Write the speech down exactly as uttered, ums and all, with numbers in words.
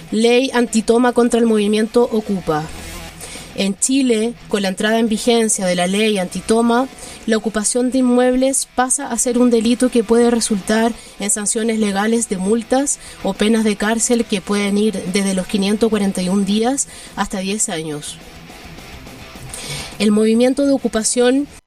Ley antitoma contra el movimiento Ocupa. En Chile, con la entrada en vigencia de la ley antitoma, la ocupación de inmuebles pasa a ser un delito que puede resultar en sanciones legales de multas o penas de cárcel que pueden ir desde los quinientos cuarenta y un días hasta diez años. El movimiento de ocupación